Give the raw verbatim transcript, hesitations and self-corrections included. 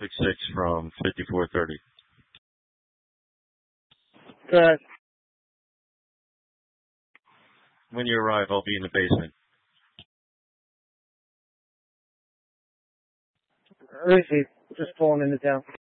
six six from fifty-four thirty. Good. When you arrive, I'll be in the basement. Where is he? Just pulling into town.